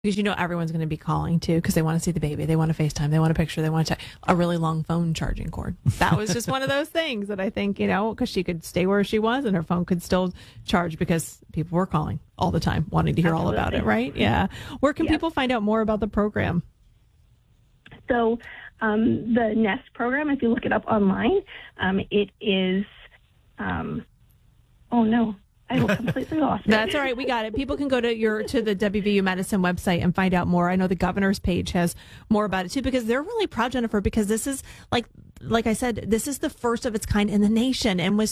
Because everyone's going to be calling too because they want to see the baby. They want to FaceTime. They want a picture. They want to check a really long phone charging cord. That was just one of those things that I think, because she could stay where she was and her phone could still charge because people were calling all the time wanting to hear all about it, right? Yeah. Where can people find out more about the program? So the NEST program, if you look it up online, it is, oh no. I completely lost it. That's all right. We got it. People can go to the WVU Medicine website and find out more. I know the governor's page has more about it too, because they're really proud, Jennifer, because this is like I said, this is the first of its kind in the nation, and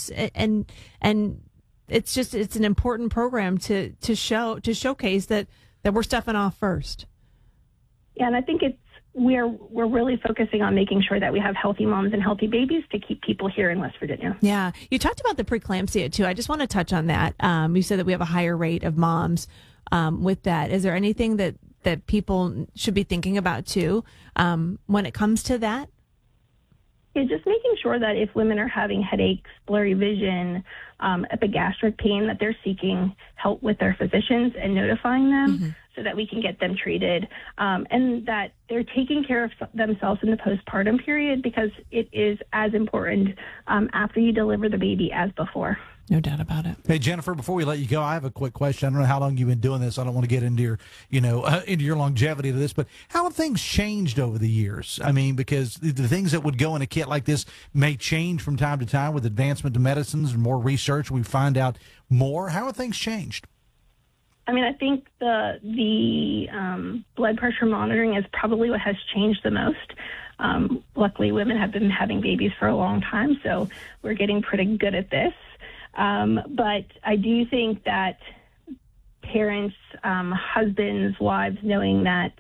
it's an important program to showcase that we're stepping off first. Yeah, and I think we're really focusing on making sure that we have healthy moms and healthy babies to keep people here in West Virginia. Yeah. You talked about the preeclampsia too. I just want to touch on that. You said that we have a higher rate of moms with that. Is there anything that people should be thinking about too when it comes to that? Yeah, just making sure that if women are having headaches, blurry vision, epigastric pain, that they're seeking help with their physicians and notifying them so that we can get them treated, and that they're taking care of themselves in the postpartum period, because it is as important after you deliver the baby as before. No doubt about it. Hey, Jennifer, before we let you go, I have a quick question. I don't know how long you've been doing this. I don't want to get into your, into your longevity to this, but how have things changed over the years? I mean, because the things that would go in a kit like this may change from time to time with advancement to medicines and more research. We find out more. How have things changed? I mean, I think the blood pressure monitoring is probably what has changed the most. Luckily, women have been having babies for a long time, so we're getting pretty good at this. But I do think that parents, husbands, wives, knowing that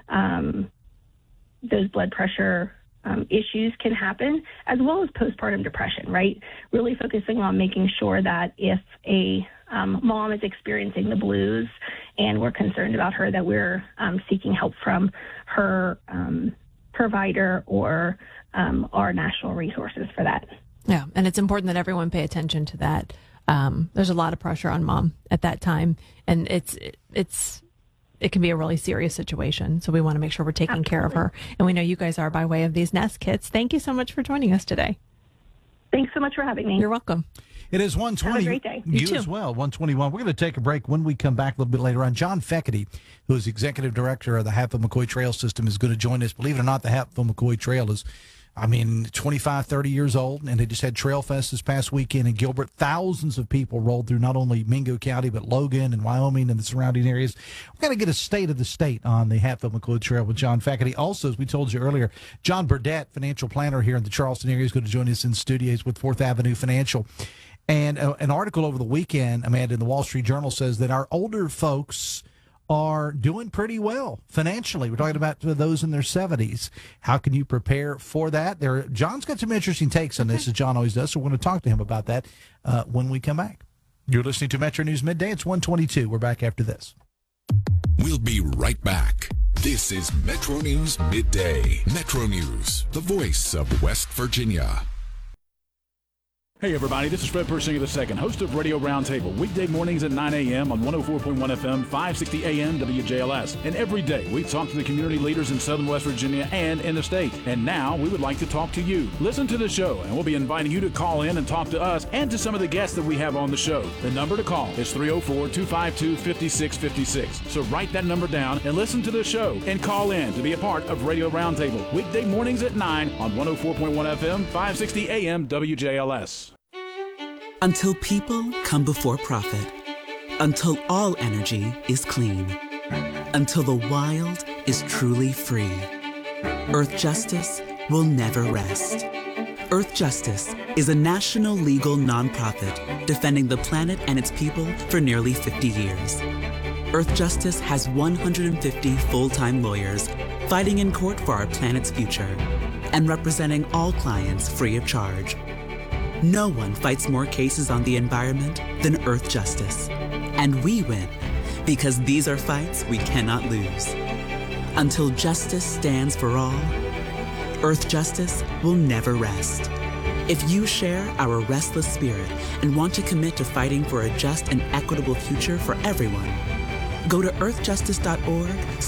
those blood pressure issues can happen, as well as postpartum depression, right? Really focusing on making sure that if a mom is experiencing the blues and we're concerned about her, that we're seeking help from her provider or our national resources for that. Yeah, and it's important that everyone pay attention to that. There's a lot of pressure on mom at that time, and it can be a really serious situation. So we want to make sure we're taking care of her. And we know you guys are by way of these Nest kits. Thank you so much for joining us today. Thanks so much for having me. You're welcome. It is 1:20. Have a great day. You as well. 1:21. We're going to take a break. When we come back a little bit later on, John Feckety, who is executive director of the Hatfield-McCoy Trail System, is going to join us. Believe it or not, the Hatfield-McCoy Trail is 25, 30 years old, and they just had Trail Fest this past weekend in Gilbert. Thousands of people rolled through not only Mingo County, but Logan and Wyoming and the surrounding areas. We're going to get a state of the state on the Hatfield-McCoy Trail with John Feckety. Also, as we told you earlier, John Burdett, financial planner here in the Charleston area, is going to join us in studios with Fourth Avenue Financial. And an article over the weekend, Amanda, in the Wall Street Journal says that our older folks are doing pretty well financially. We're talking about those in their 70s. How can you prepare for that? John's got some interesting takes on this, as John always does, so we're going to talk to him about that when we come back. You're listening to Metro News Midday. It's 1:22. We're back after this. We'll be right back. This is Metro News Midday. Metro News, the voice of West Virginia. Hey everybody, this is Fred Persinger II, host of Radio Roundtable, weekday mornings at 9 a.m. on 104.1 FM, 560 AM WJLS. And every day we talk to the community leaders in Southern West Virginia and in the state. And now we would like to talk to you. Listen to the show, and we'll be inviting you to call in and talk to us and to some of the guests that we have on the show. The number to call is 304-252-5656. So write that number down and listen to the show and call in to be a part of Radio Roundtable, weekday mornings at 9 on 104.1 FM, 560 AM WJLS. Until people come before profit. Until all energy is clean. Until the wild is truly free. Earth Justice will never rest. Earth Justice is a national legal nonprofit defending the planet and its people for nearly 50 years. Earth Justice has 150 full-time lawyers fighting in court for our planet's future and representing all clients free of charge. No one fights more cases on the environment than Earth Justice. And we win because these are fights we cannot lose. Until justice stands for all, Earth Justice will never rest. If you share our restless spirit and want to commit to fighting for a just and equitable future for everyone, Go to earthjustice.org